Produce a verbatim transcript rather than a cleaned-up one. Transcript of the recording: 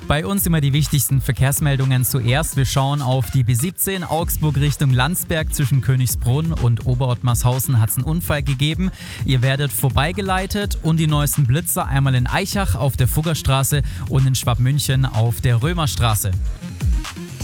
Bei uns immer die wichtigsten Verkehrsmeldungen zuerst. Wir schauen auf die B siebzehn Augsburg Richtung Landsberg. Zwischen Königsbrunn und Oberottmarshausen hat es einen Unfall gegeben. Ihr werdet vorbeigeleitet und die neuesten Blitzer einmal in Aichach auf der Fuggerstraße und in Schwabmünchen auf der Römerstraße.